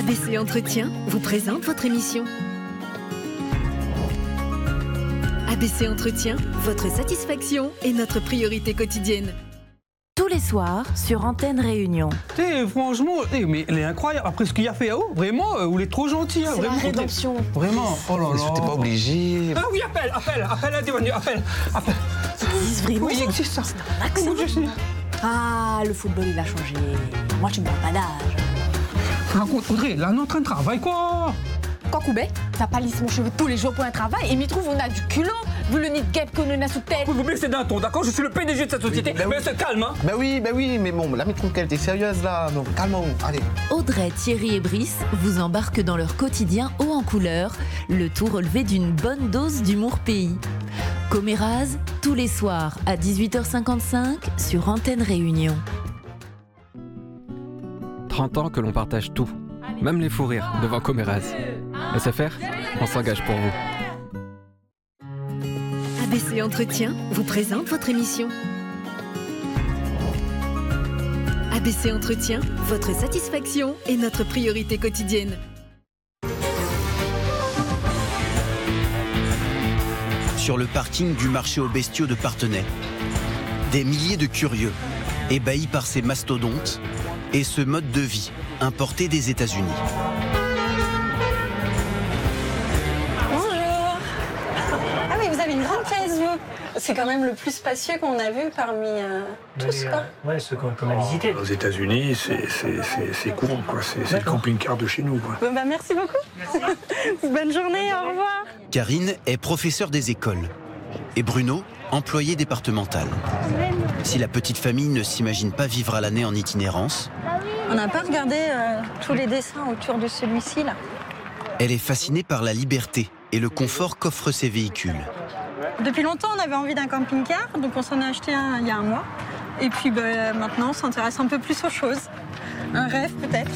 ABC Entretien vous présente votre émission. ABC Entretien, votre satisfaction est notre priorité quotidienne. Tous les soirs sur Antenne Réunion. Franchement, mais elle est incroyable. Après ce qu'il a fait à haut, vraiment, vous êtes trop gentil. C'est vraiment, la rédemption. Vraiment, oh là là. T'es pas obligé. Ah oui, appelle à Devenu, appelle. Ça existe vraiment? Oui, il existe ça. Accent. Oui, je sais. Ah, le football, il a changé. Moi, je ne parle pas d'âge. Raconte, Audrey, là, on est en train de travailler, quoi. Kokoubé, t'as pas lissé mon cheveu tous les jours pour un travail et m'y trouve on a du culot, vu le nid de guêpe qu'on a sous tête. Vous me laissez d'un ton, d'accord? Je suis le PDG de cette société, Oui, bah mais oui. c'est calme, hein. Bah oui, mais bon, là, mais trouve qu'elle était sérieuse, là. Donc, calme-vous, allez. Audrey, Thierry et Brice vous embarquent dans leur quotidien haut en couleur, le tout relevé d'une bonne dose d'humour pays. Coméraz, tous les soirs à 18h55 sur Antenne Réunion. 30 ans que l'on partage tout, même les fous rires devant Coméraz. SFR, on s'engage pour vous. ABC Entretien vous présente votre émission. ABC Entretien, votre satisfaction est notre priorité quotidienne. Sur le parking du marché aux bestiaux de Parthenay, des milliers de curieux, ébahis par ces mastodontes et ce mode de vie importé des États-Unis. Bonjour. Ah oui, vous avez une grande caisse, vous. C'est quand même le plus spacieux qu'on a vu parmi tous, quoi. Ouais, ceux qu'on a visités. Aux États-Unis, c'est courant, quoi. C'est le camping-car de chez nous, quoi. Bon, bah, merci beaucoup. Merci. Bonne journée, au revoir. Karine est professeure des écoles et Bruno, employé départemental. Si la petite famille ne s'imagine pas vivre à l'année en itinérance, On n'a pas regardé tous les dessins autour de celui-ci, là. elle est fascinée par la liberté et le confort qu'offrent ces véhicules. Depuis longtemps, on avait envie d'un camping-car, donc on s'en a acheté un il y a un mois. Et puis maintenant, on s'intéresse un peu plus aux choses. Un rêve, peut-être.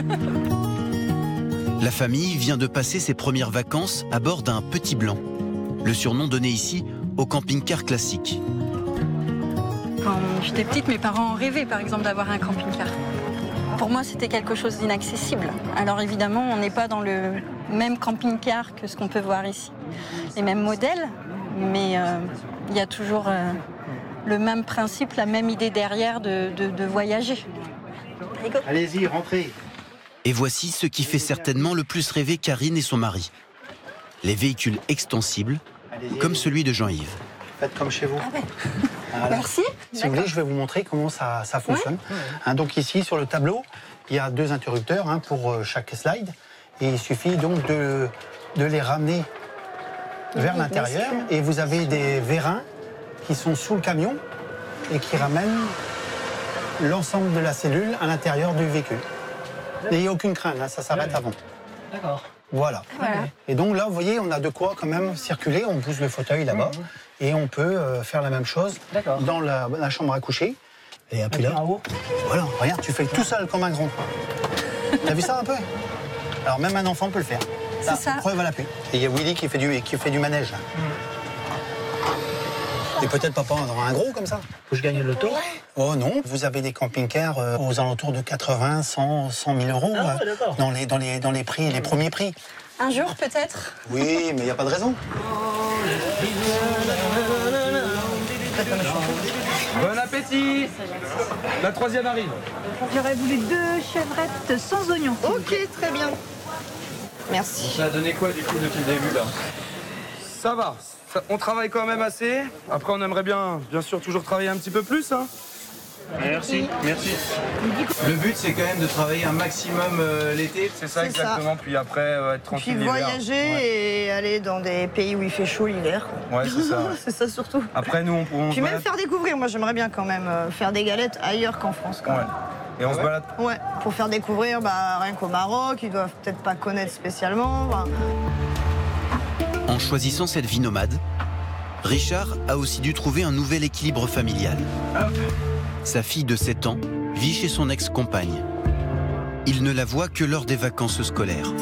La famille vient de passer ses premières vacances à bord d'un petit blanc, le surnom donné ici au camping-car classique. Quand j'étais petite, mes parents rêvaient, par exemple, d'avoir un camping-car. Pour moi, c'était quelque chose d'inaccessible. Alors évidemment, on n'est pas dans le même camping-car que ce qu'on peut voir ici. Les mêmes modèles, mais il y a toujours le même principe, la même idée derrière de voyager. Allez-y, rentrez. Et voici ce qui fait certainement le plus rêver Karine et son mari. Les véhicules extensibles, comme celui de Jean-Yves. Faites comme chez vous. Ah ouais. Voilà. Merci. Si vous voulez, je vais vous montrer comment ça fonctionne. Donc ici, sur le tableau, il y a 2 interrupteurs pour chaque slide. Et il suffit donc de les ramener vers l'intérieur. Et vous avez des vérins qui sont sous le camion et qui ramènent l'ensemble de la cellule à l'intérieur du véhicule. N'ayez aucune crainte, hein, ça s'arrête avant. D'accord. Voilà. Et donc là, vous voyez, on a de quoi quand même circuler. On pousse le fauteuil là-bas et on peut faire la même chose dans la chambre à coucher. Et puis là, voilà, regarde, tu fais tout seul comme un grand. T'as vu ça un peu? Alors même un enfant peut le faire. C'est ça. Preuve à l'appui. Et il y a Willy qui fait du manège là. Et peut-être papa en aura un gros comme ça. Faut que je gagne le loto. Oh non, vous avez des camping-cars aux alentours de 80, 100 000 euros dans les prix, les premiers prix. Un jour, peut-être. Oui, mais il n'y a pas de raison. Bon appétit. La 3e arrive. J'aurais voulu 2 chevrettes sans oignons. Ok, très bien. Merci. Ça a donné quoi du coup depuis le début là? Ça va. On travaille quand même assez. Après, on aimerait bien sûr, toujours travailler un petit peu plus. Hein. Merci. Le but, c'est quand même de travailler un maximum l'été. C'est ça, exactement. Puis après, être tranquille Puis l'hiver. voyager et aller dans des pays où il fait chaud l'hiver. Ouais, c'est ça. C'est ça surtout. Après, nous, on Puis se même balade. faire découvrir. Moi, j'aimerais bien quand même faire des galettes ailleurs qu'en France. Quand même. Et on se balade. Ouais, pour faire découvrir rien qu'au Maroc, ils doivent peut-être pas connaître spécialement. En choisissant cette vie nomade, Richard a aussi dû trouver un nouvel équilibre familial. Sa fille de 7 ans vit chez son ex-compagne. Il ne la voit que lors des vacances scolaires.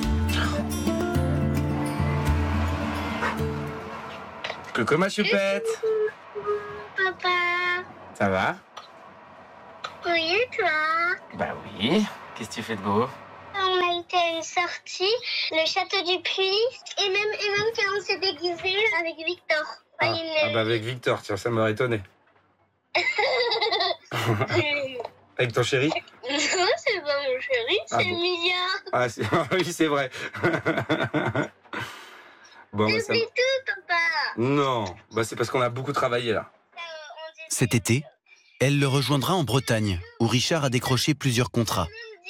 Coucou ma choupette. Papa. Ça va? Oui, et toi? Bah oui. Qu'est-ce que tu fais de beau? On a été sortie, le château du Puy, et même quand on s'est déguisé avec Victor. Avec Victor, tiens, ça m'aurait étonné. Avec ton chéri? Non, c'est pas mon chéri, c'est Mia. Oui, c'est vrai. Bon, c'est tout, papa. Non, c'est parce qu'on a beaucoup travaillé là. Cet été, elle le rejoindra en Bretagne, où Richard a décroché plusieurs contrats.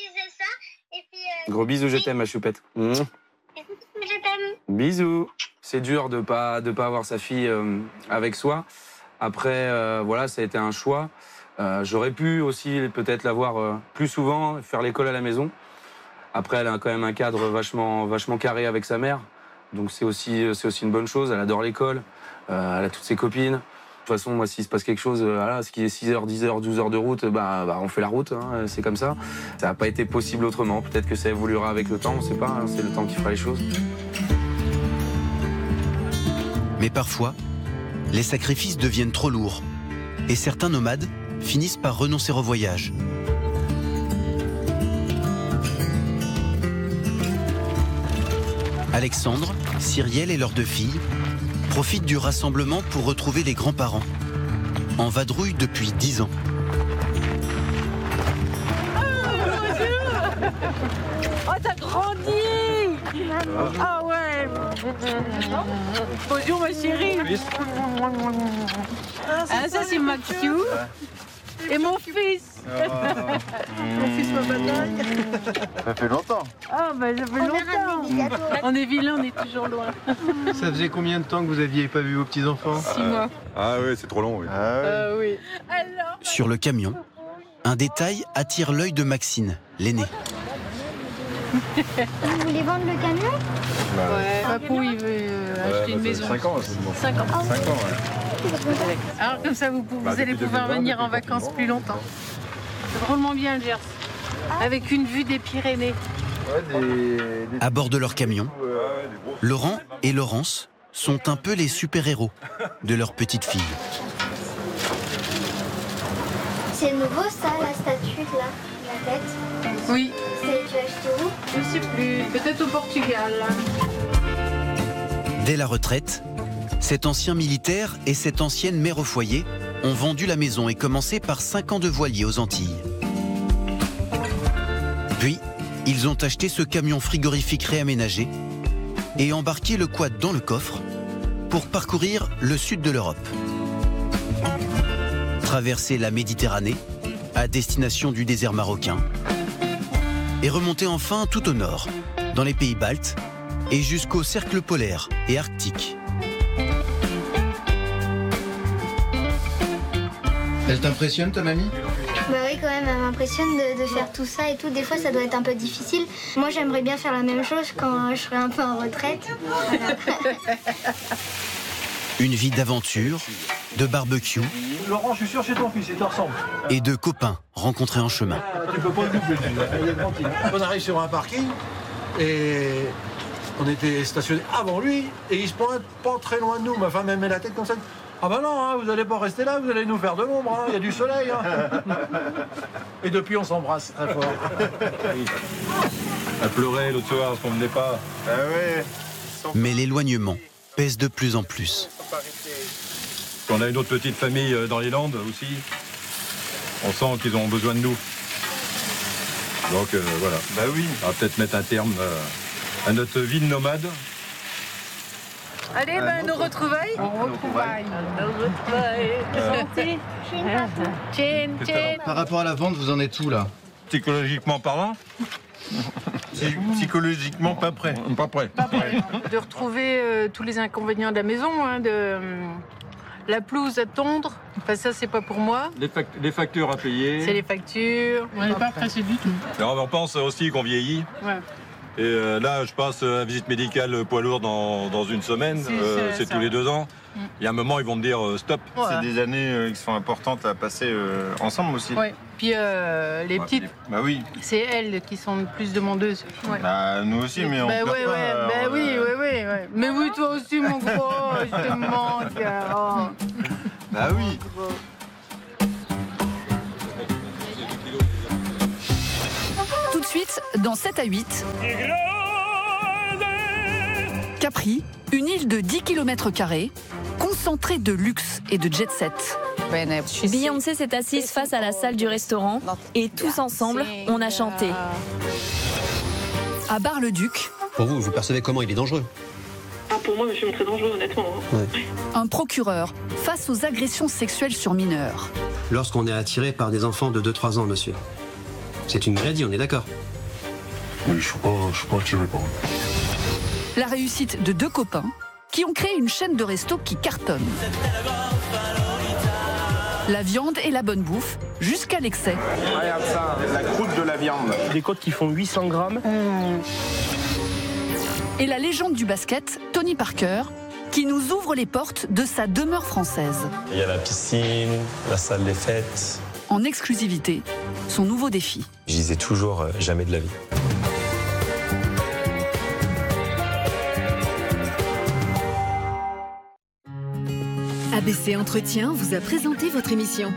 Gros bisous, je t'aime, ma choupette. Je t'aime. Bisous. C'est dur de pas avoir sa fille avec soi. Après, voilà, ça a été un choix. J'aurais pu aussi peut-être la voir plus souvent, faire l'école à la maison. Après, elle a quand même un cadre vachement carré avec sa mère. Donc c'est aussi une bonne chose. Elle adore l'école. Elle a toutes ses copines. De toute façon, moi, s'il se passe quelque chose, ce qui est 6h, 10h, 12 heures de route, on fait la route, hein, c'est comme ça. Ça n'a pas été possible autrement. Peut-être que ça évoluera avec le temps, on ne sait pas, hein, c'est le temps qui fera les choses. Mais parfois, les sacrifices deviennent trop lourds. Et certains nomades finissent par renoncer au voyage. Alexandre, Cyrielle et leurs 2 filles profitent du rassemblement pour retrouver les grands-parents. En vadrouille depuis 10 ans. Oh, t'as grandi! Ah ouais! Bonjour ma chérie! Ah, ça c'est Maxiou. Et mon fils! Mon fils ma bataille. Ça fait longtemps. Ah ça fait longtemps. On est vilain, on est toujours loin. Ça faisait combien de temps que vous n'aviez pas vu vos petits-enfants? 6 mois. Ah oui, c'est trop long, oui. Oui. Alors... Sur le camion, un détail attire l'œil de Maxine, l'aînée. Vous voulez vendre le camion? Papou, il veut acheter une maison. 5 ans, c'est bon. 5 ans. 5 ans, Alors comme ça, vous allez pouvoir venir en vacances plus longtemps. C'est drôlement bien le Gers, avec une vue des Pyrénées. À bord de leur camion, Laurent et Laurence sont un peu les super-héros de leur petite fille. C'est nouveau ça, la statue là, la tête? Oui. Tu l'as acheté où? Je sais plus, peut-être au Portugal. Dès la retraite, cet ancien militaire et cette ancienne mère au foyer ont vendu la maison et commencé par 5 ans de voilier aux Antilles. Puis, ils ont acheté ce camion frigorifique réaménagé et embarqué le quad dans le coffre pour parcourir le sud de l'Europe. Traverser la Méditerranée à destination du désert marocain et remonter enfin tout au nord, dans les pays baltes et jusqu'au cercle polaire et arctique. Elle t'impressionne, ta mamie? Bah oui, quand même, elle m'impressionne de faire tout ça et tout. Des fois, ça doit être un peu difficile. Moi, j'aimerais bien faire la même chose quand je serai un peu en retraite. Voilà. Une vie d'aventure, de barbecue. Laurent, je suis sûr, chez ton fils, il te ressemble. Et de copains rencontrés en chemin. Tu peux pas le doubler, il est tranquille. On arrive sur un parking et on était stationné avant lui et il se pointe pas très loin de nous. Ma femme elle met la tête comme ça. Ah bah non, hein, vous allez pas rester là, vous allez nous faire de l'ombre, hein, il y a du soleil. Hein. Et depuis on s'embrasse très fort. Elle pleurait l'autre soir parce qu'on venait pas. Ah ouais. Mais l'éloignement pèse de plus en plus. On a une autre petite famille dans les Landes aussi. On sent qu'ils ont besoin de nous. Donc voilà. Bah oui. On va peut-être mettre un terme à notre vie de nomade. Allez, nos retrouvailles. Santé. Par rapport à la vente, vous en êtes où là? Psychologiquement parlant? Psychologiquement pas prêt. Pas prêt. De retrouver tous les inconvénients de la maison, hein, de la pelouse à tondre. Enfin, ça, c'est pas pour moi. Les factures à payer. C'est les factures. On n'est pas pressé du tout. Alors, on pense aussi qu'on vieillit. Ouais. Et là, je passe à visite médicale poids lourd dans une semaine. C'est tous les 2 ans. Il y a un moment, ils vont me dire stop. Voilà. C'est des années qui sont importantes à passer ensemble aussi. Oui. Puis les petites, bah oui. C'est elles qui sont le plus demandeuses. Ouais. Bah, nous aussi, mais on pleure pas. Oui. Mais oui, toi aussi, mon gros, je te manque. Oh. Bah oui. Tout de suite, dans 7 à 8. Capri, une île de 10 km², concentrée de luxe et de jet-set. Beyoncé s'est assise face à la salle du restaurant et tous ensemble, on a chanté. À Bar-le-Duc. Pour vous, vous percevez comment il est dangereux? Pour moi, je suis très dangereux, honnêtement. Ouais. Un procureur face aux agressions sexuelles sur mineurs. Lorsqu'on est attiré par des enfants de 2-3 ans, monsieur. C'est une maladie, on est d'accord? Oui, je suis pas attiré par eux. La réussite de 2 copains qui ont créé une chaîne de restos qui cartonne. La viande et la bonne bouffe, jusqu'à l'excès. Regarde ça, la croûte de la viande. Des côtes qui font 800 grammes. Et la légende du basket, Tony Parker, qui nous ouvre les portes de sa demeure française. Il y a la piscine, la salle des fêtes. En exclusivité, son nouveau défi. Je disais toujours jamais de la vie. ABC Entretien vous a présenté votre émission.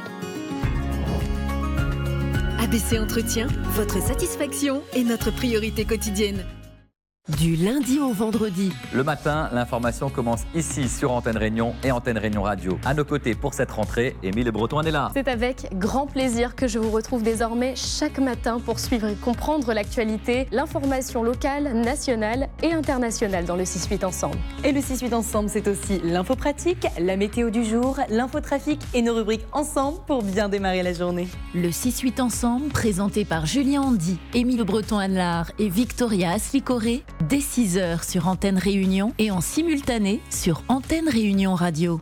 ABC Entretien, votre satisfaction est notre priorité quotidienne. Du lundi au vendredi. Le matin, l'information commence ici sur Antenne Réunion et Antenne Réunion Radio. À nos côtés pour cette rentrée, Émile Breton est là. C'est avec grand plaisir que je vous retrouve désormais chaque matin pour suivre et comprendre l'actualité, l'information locale, nationale et internationale dans le 6-8 Ensemble. Et le 6-8 Ensemble, c'est aussi l'info pratique, la météo du jour, l'infotrafic et nos rubriques ensemble pour bien démarrer la journée. Le 6-8 Ensemble, présenté par Julien Handy, Émile Breton-Anlard et Victoria Aslicoré, dès 6h sur Antenne Réunion et en simultané sur Antenne Réunion Radio.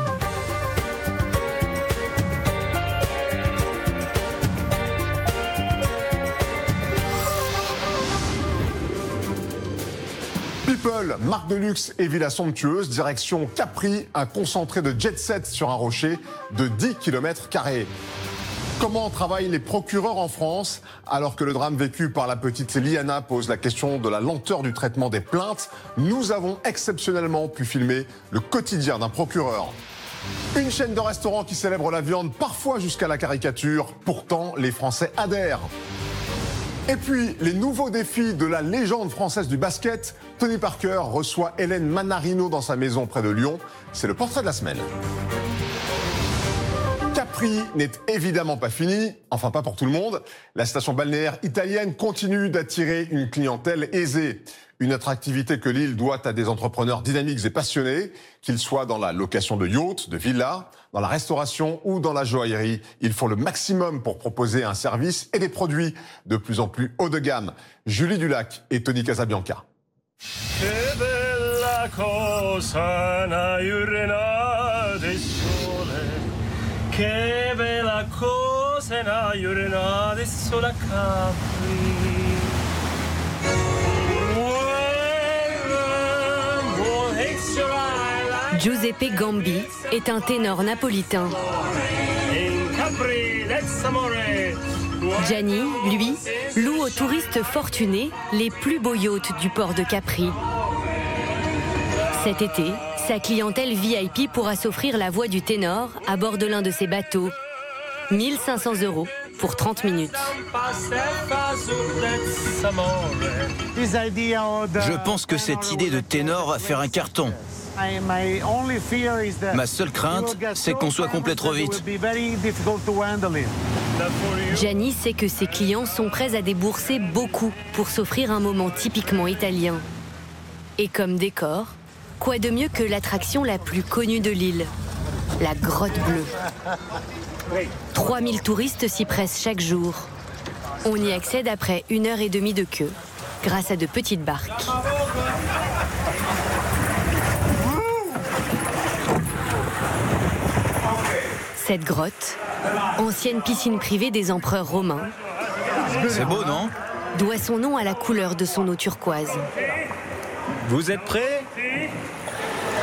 People, marque de luxe et villa somptueuse, direction Capri, un concentré de jet-set sur un rocher de 10 km². Comment travaillent les procureurs en France alors que le drame vécu par la petite Liana pose la question de la lenteur du traitement des plaintes? Nous avons exceptionnellement pu filmer le quotidien d'un procureur. Une chaîne de restaurants qui célèbre la viande parfois jusqu'à la caricature, pourtant les Français adhèrent. Et puis, les nouveaux défis de la légende française du basket. Tony Parker reçoit Hélène Manarino dans sa maison près de Lyon. C'est le portrait de la semaine. Capri n'est évidemment pas fini, enfin pas pour tout le monde. La station balnéaire italienne continue d'attirer une clientèle aisée. Une attractivité que l'île doit à des entrepreneurs dynamiques et passionnés, qu'ils soient dans la location de yachts, de villas, dans la restauration ou dans la joaillerie. Ils font le maximum pour proposer un service et des produits de plus en plus haut de gamme. Julie Dulac et Tony Casabianca. Che bella cosa na iurena adesso la Capri. Giuseppe Gambi est un ténor napolitain. Gianni, lui, loue aux touristes fortunés les plus beaux yachts du port de Capri. Cet été, sa clientèle VIP pourra s'offrir la voix du ténor à bord de l'un de ses bateaux. 1 500 € pour 30 minutes. Je pense que cette idée de ténor va faire un carton. Ma seule crainte, c'est qu'on soit complet trop vite. Gianni sait que ses clients sont prêts à débourser beaucoup pour s'offrir un moment typiquement italien. Et comme décor, quoi de mieux que l'attraction la plus connue de l'île, la Grotte Bleue. 3000 touristes s'y pressent chaque jour. On y accède après 1h30 de queue, grâce à de petites barques. Cette grotte, ancienne piscine privée des empereurs romains, c'est beau, non? Doit son nom à la couleur de son eau turquoise. Vous êtes prêts?